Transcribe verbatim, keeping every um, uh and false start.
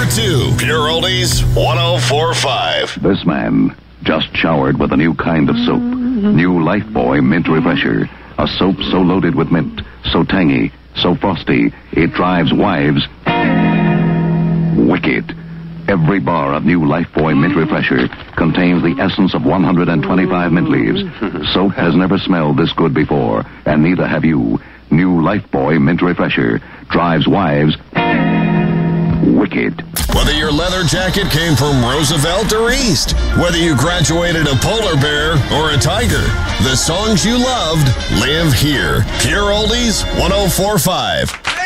two, Pure Oldies one oh four point five. This man just showered with a new kind of soap. New Lifebuoy Mint Refresher. A soap so loaded with mint, so tangy, so frosty, it drives wives wicked. Every bar of new Lifebuoy Mint Refresher contains the essence of one hundred twenty-five mint leaves. Soap has never smelled this good before, and neither have you. New Lifebuoy Mint Refresher drives wives wicked. Whether your leather jacket came from Roosevelt or East, whether you graduated a polar bear or a tiger, the songs you loved live here. Pure Oldies one oh four point five.